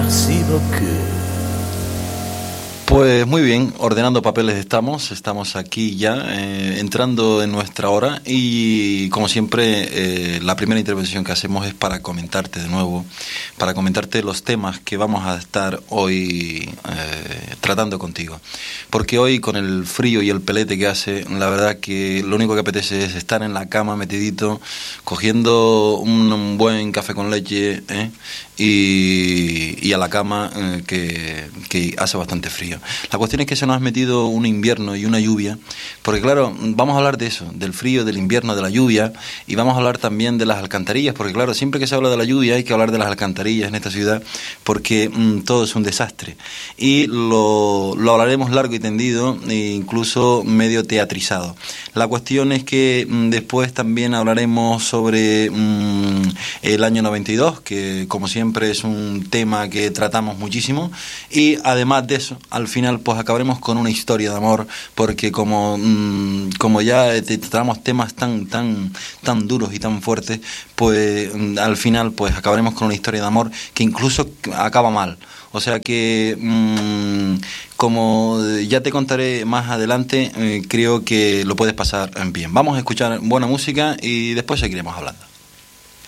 Merci beaucoup. Pues muy bien, ordenando papeles estamos aquí ya, entrando en nuestra hora y como siempre la primera intervención que hacemos es para comentarte de nuevo, para comentarte los temas que vamos a estar hoy tratando contigo. Porque hoy con el frío y el pelete que hace, la verdad que lo único que apetece es estar en la cama metidito, cogiendo un buen café con leche y a la cama que hace bastante frío. La cuestión es que se nos ha metido un invierno y una lluvia, porque claro, vamos a hablar de eso, del frío, del invierno, de la lluvia, y vamos a hablar también de las alcantarillas, porque claro, siempre que se habla de la lluvia hay que hablar de las alcantarillas en esta ciudad, porque todo es un desastre. Y lo hablaremos largo y tendido, e incluso medio teatrizado. La cuestión es que después también hablaremos sobre el año 92, que como siempre es un tema que tratamos muchísimo, y además de eso, al final pues acabaremos con una historia de amor, porque como ya tratamos temas tan duros y tan fuertes, pues al final pues acabaremos con una historia de amor que incluso acaba mal. O sea que, como ya te contaré más adelante, creo que lo puedes pasar bien. Vamos a escuchar buena música y después seguiremos hablando.